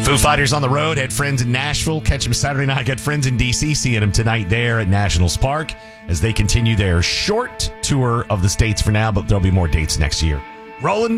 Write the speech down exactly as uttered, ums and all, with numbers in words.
Foo Fighters on the road, had friends in Nashville. Catch them Saturday night. Got friends in D C, seeing them tonight there at Nationals Park as they continue their short tour of the States for now, but there'll be more dates next year. Rolling